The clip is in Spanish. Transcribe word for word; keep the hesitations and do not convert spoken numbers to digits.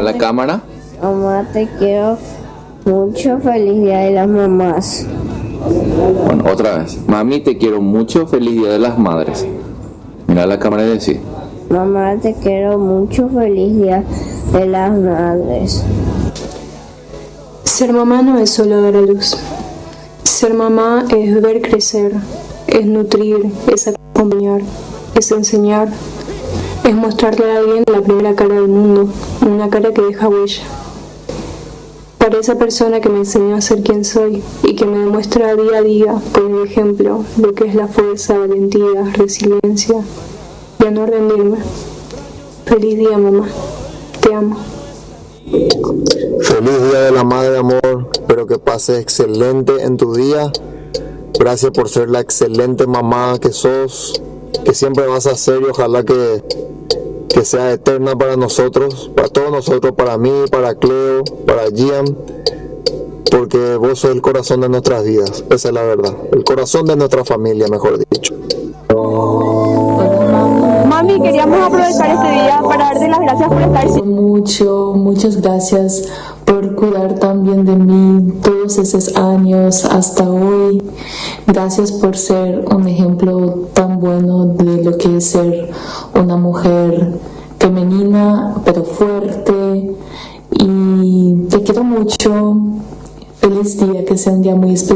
la cámara. Mamá, te quiero mucho. Feliz Día de las Mamás. Bueno, otra vez. Mami, te quiero mucho. Feliz Día de las Madres. Mira la cámara y decí. Mamá, te quiero mucho. Feliz Día de las Madres. Ser mamá no es solo dar a luz. Ser mamá es ver crecer, es nutrir, es acompañar, es enseñar, es mostrarle a alguien la primera cara del mundo, una cara que deja huella. Para esa persona que me enseñó a ser quien soy y que me demuestra día a día, con el ejemplo, lo que es la fuerza, valentía, resiliencia y a no rendirme. Feliz día, mamá. Te amo. Feliz Día de la Madre, amor. Espero que pases excelente en tu día. Gracias por ser la excelente mamá que sos, que siempre vas a ser, y ojalá que, que sea eterna para nosotros, para todos nosotros, para mí, para Cleo, para Gian, porque vos sos el corazón de nuestras vidas. Esa es la verdad, el corazón de nuestra familia, mejor dicho. Mami, queríamos aprovechar este día para darte las gracias por estar. Mucho, muchas gracias por cuidar tan bien de mí todos esos años hasta hoy. Gracias por ser un ejemplo tan bueno de lo que es ser una mujer femenina pero fuerte. Y te quiero mucho. Feliz día, que sea un día muy especial.